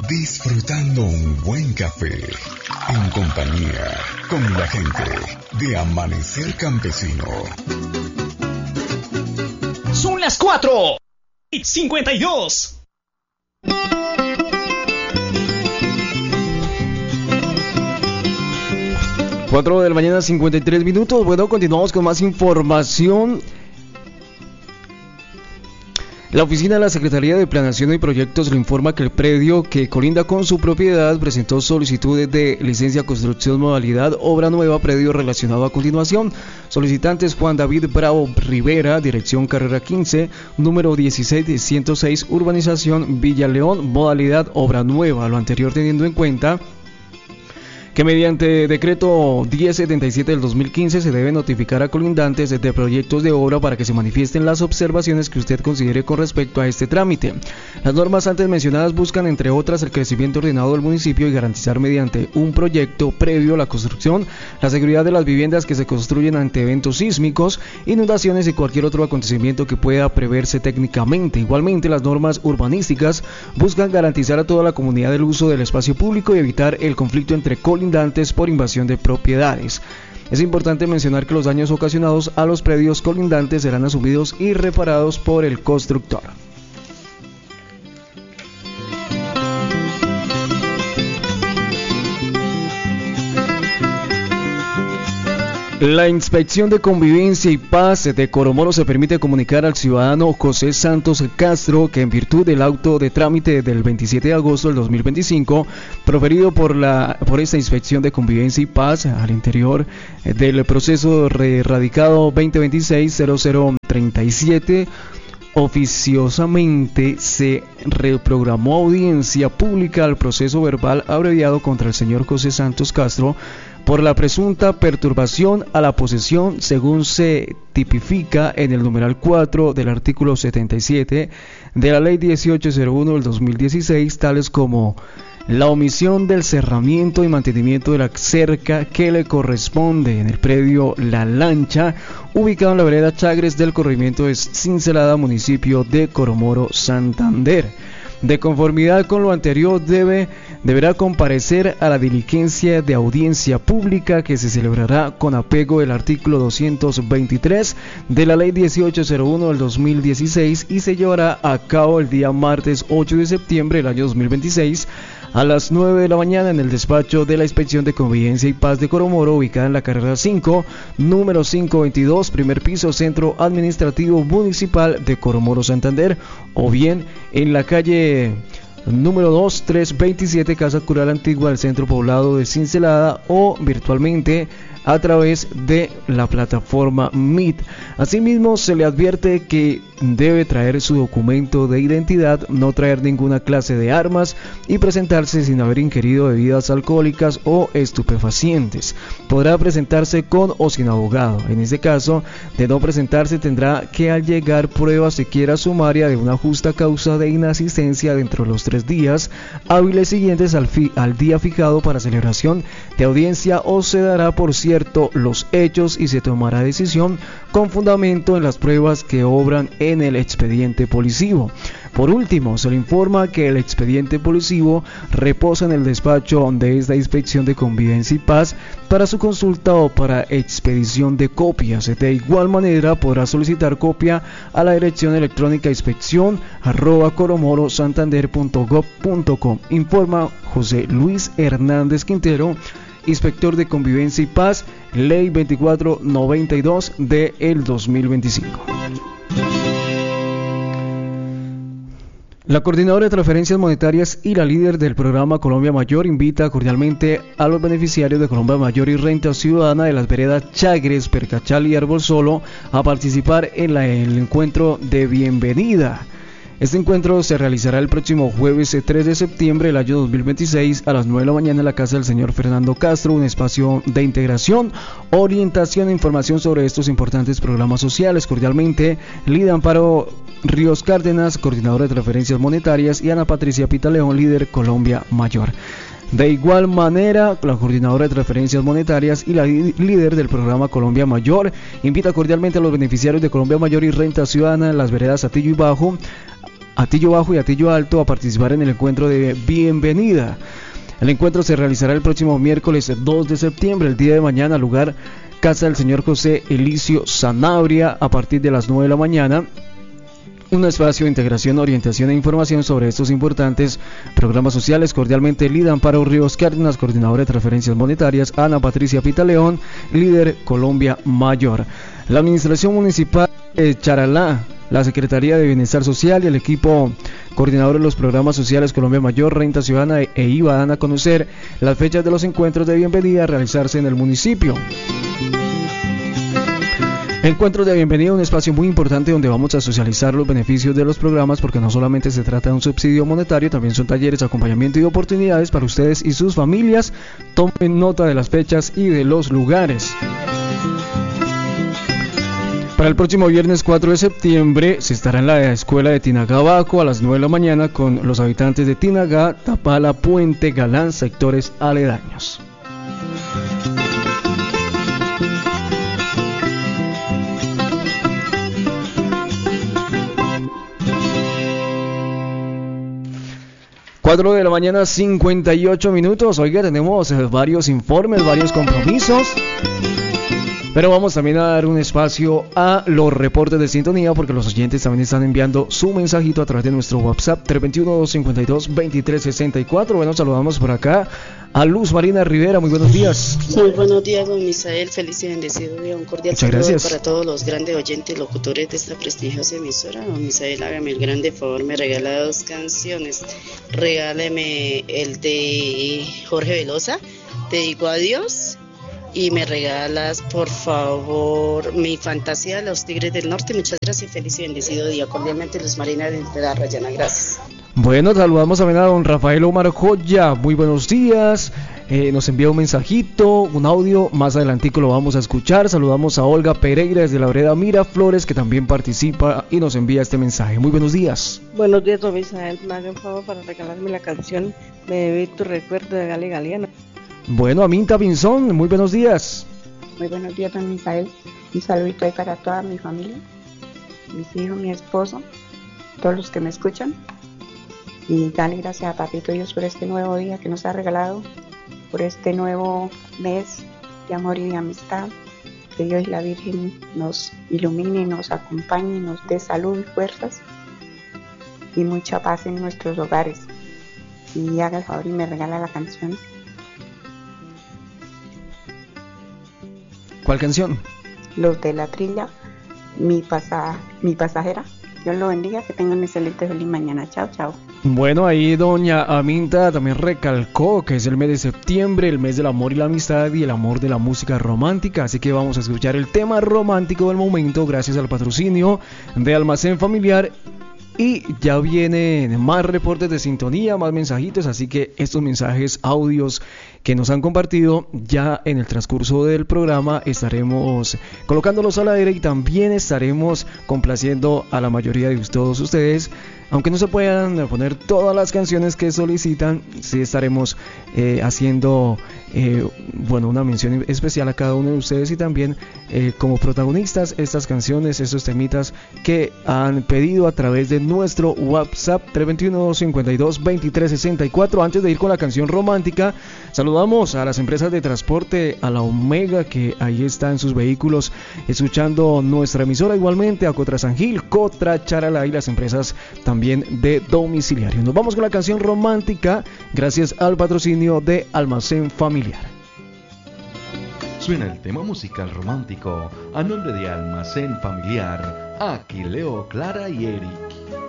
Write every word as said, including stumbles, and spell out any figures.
disfrutando un buen café, en compañía con la gente de Amanecer Campesino. Son las cuatro y cincuenta y dos. cuatro de la mañana, cincuenta y tres minutos. Bueno, continuamos con más información. La oficina de la Secretaría de Planeación y Proyectos le informa que el predio que colinda con su propiedad presentó solicitudes de licencia construcción modalidad obra nueva, predio relacionado a continuación. Solicitantes Juan David Bravo Rivera, dirección carrera quince, número dieciséis ciento seis, urbanización Villa León, modalidad obra nueva. Lo anterior teniendo en cuenta que mediante decreto diez setenta y siete del dos mil quince se debe notificar a colindantes de proyectos de obra para que se manifiesten las observaciones que usted considere con respecto a este trámite. Las normas antes mencionadas buscan, entre otras, el crecimiento ordenado del municipio y garantizar mediante un proyecto previo a la construcción la seguridad de las viviendas que se construyen ante eventos sísmicos, inundaciones y cualquier otro acontecimiento que pueda preverse técnicamente. Igualmente, las normas urbanísticas buscan garantizar a toda la comunidad el uso del espacio público y evitar el conflicto entre colindantes por invasión de propiedades. Es importante mencionar que los daños ocasionados a los predios colindantes serán asumidos y reparados por el constructor. La Inspección de Convivencia y Paz de Coromoro se permite comunicar al ciudadano José Santos Castro que, en virtud del auto de trámite del veintisiete de agosto del dos mil veinticinco, proferido por, la, por esta Inspección de Convivencia y Paz al interior del proceso radicado veinte veintiséis cero cero treinta y siete, oficiosamente se reprogramó audiencia pública al proceso verbal abreviado contra el señor José Santos Castro por la presunta perturbación a la posesión, según se tipifica en el numeral cuatro del artículo setenta y siete de la ley dieciocho cero uno del dos mil dieciséis, tales como la omisión del cerramiento y mantenimiento de la cerca que le corresponde en el predio La Lancha, ubicado en la vereda Chagres del corregimiento de Cincelada, municipio de Coromoro, Santander. De conformidad con lo anterior, debe, deberá comparecer a la diligencia de audiencia pública que se celebrará con apego del artículo doscientos veintitrés de la ley dieciocho cero uno del dos mil dieciséis y se llevará a cabo el día martes ocho de septiembre del año dos mil veintiséis a las nueve de la mañana en el despacho de la Inspección de Convivencia y Paz de Coromoro, ubicada en la carrera cinco, número quinientos veintidós, primer piso, Centro Administrativo Municipal de Coromoro, Santander, o bien en la calle número dos trescientos veintisiete, Casa Cural Antigua del Centro Poblado de Cincelada, o virtualmente a través de la plataforma Meet. Asimismo, se le advierte que debe traer su documento de identidad, no traer ninguna clase de armas y presentarse sin haber ingerido bebidas alcohólicas o estupefacientes. Podrá presentarse con o sin abogado. En este caso, de no presentarse, tendrá que, al llegar, prueba siquiera sumaria de una justa causa de inasistencia dentro de los tres días hábiles siguientes al, fi- al día fijado para celebración de audiencia, o se dará por cierto los hechos y se tomará decisión con fundamento en las pruebas que obran en el expediente policivo. Por último, se le informa que el expediente policivo reposa en el despacho de esta Inspección de Convivencia y Paz para su consulta o para expedición de copias. De igual manera, podrá solicitar copia a la dirección electrónica inspección arroba coromorosantander punto gob punto com. Informa José Luis Hernández Quintero, Inspector de Convivencia y Paz, Ley veinticuatro noventa y dos de el dos mil veinticinco. La coordinadora de transferencias monetarias y la líder del programa Colombia Mayor invita cordialmente a los beneficiarios de Colombia Mayor y Renta Ciudadana de las veredas Chagres, Percachal y Árbol Solo a participar en la, el encuentro de bienvenida. Este encuentro se realizará el próximo jueves tres de septiembre del año dos mil veintiséis a las nueve de la mañana en la casa del señor Fernando Castro, un espacio de integración, orientación e información sobre estos importantes programas sociales. Cordialmente, Lida Amparo Ríos Cárdenas, coordinadora de transferencias monetarias, y Ana Patricia Pitaleón, líder Colombia Mayor. De igual manera, la coordinadora de transferencias monetarias y la líder del programa Colombia Mayor invita cordialmente a los beneficiarios de Colombia Mayor y Renta Ciudadana en las veredas Atillo y Bajo Atillo Bajo y Atillo Alto a participar en el encuentro de bienvenida. El encuentro se realizará el próximo miércoles dos de septiembre, el día de mañana, lugar Casa del Señor José Elicio Sanabria, a partir de las nueve de la mañana. Un espacio de integración, orientación e información sobre estos importantes programas sociales. Cordialmente, Lida Amparo Ríos Cárdenas, coordinadora de transferencias monetarias, Ana Patricia Pitaleón, líder Colombia Mayor. La Administración Municipal de Charalá, la Secretaría de Bienestar Social y el equipo coordinador de los programas sociales Colombia Mayor, Renta Ciudadana e I V A dan a conocer las fechas de los encuentros de bienvenida a realizarse en el municipio. Encuentros de bienvenida, un espacio muy importante donde vamos a socializar los beneficios de los programas, porque no solamente se trata de un subsidio monetario, también son talleres, acompañamiento y oportunidades para ustedes y sus familias. Tomen nota de las fechas y de los lugares. Para el próximo viernes cuatro de septiembre se estará en la escuela de Tinagabaco a las nueve de la mañana con los habitantes de Tinagá, Tapala, Puente, Galán, sectores aledaños. cuatro de la mañana, cincuenta y ocho minutos. Oiga, tenemos varios informes, varios compromisos, pero vamos también a dar un espacio a los reportes de sintonía, porque los oyentes también están enviando su mensajito a través de nuestro WhatsApp tres dos uno, dos cinco dos, dos tres seis cuatro. Bueno, saludamos por acá a Luz Marina Rivera. Muy buenos días. Muy buenos días, don Misael. Feliz y bendecido día. Un cordial Muchas saludo gracias. para todos los grandes oyentes y locutores de esta prestigiosa emisora. Don Misael, hágame el grande favor, me regala dos canciones. Regáleme el de Jorge Velosa, Te digo adiós. Y me regalas, por favor, Mi fantasía de los Tigres del Norte. Muchas gracias y feliz y bendecido día. Cordialmente, Luz Marina de la Rayana. Gracias. Bueno, saludamos también a don Rafael Omar Joya. Muy buenos días. Eh, nos envía un mensajito, un audio. Más adelantico lo vamos a escuchar. Saludamos a Olga Pereira desde la vereda Miraflores, que también participa y nos envía este mensaje. Muy buenos días. Buenos días, don Misael. Me hace un favor para regalarme la canción Me debí tu recuerdo de Gali Galeano. Bueno, Aminta Pinzón, muy buenos días. Muy buenos días, don Misael. Un saludito ahí para toda mi familia, mis hijos, mi esposo, todos los que me escuchan. Y dale gracias a Papito Dios por este nuevo día que nos ha regalado, por este nuevo mes de amor y de amistad. Que Dios y la Virgen nos ilumine, nos acompañe, nos dé salud y fuerzas y mucha paz en nuestros hogares. Y haga el favor y me regala la canción. ¿Cuál canción? Los de la trilla, mi, pasa, mi pasajera. Dios lo bendiga, que tengan un excelente feliz mañana. Chao, chao. Bueno, ahí doña Aminta también recalcó que es el mes de septiembre, el mes del amor y la amistad y el amor de la música romántica, así que vamos a escuchar el tema romántico del momento gracias al patrocinio de Almacén Familiar. Y ya vienen más reportes de sintonía, más mensajitos, así que estos mensajes, audios que nos han compartido, ya en el transcurso del programa estaremos colocándolos al aire y también estaremos complaciendo a la mayoría de todos ustedes. Aunque no se puedan poner todas las canciones que solicitan, sí estaremos eh, haciendo eh, bueno, una mención especial a cada uno de ustedes y también eh, como protagonistas estas canciones, estos temitas que han pedido a través de nuestro WhatsApp tres dos uno, dos cinco dos, dos tres seis cuatro. Antes de ir con la canción romántica, saludamos a las empresas de transporte, a la Omega, que ahí está en sus vehículos escuchando nuestra emisora, igualmente a Cotra San Gil, Cotra Charalá y las empresas también de domiciliario. Nos vamos con la canción romántica gracias al patrocinio de Almacén Familiar. Suena el tema musical romántico a nombre de Almacén Familiar. Aquí Leo, Clara y Eric.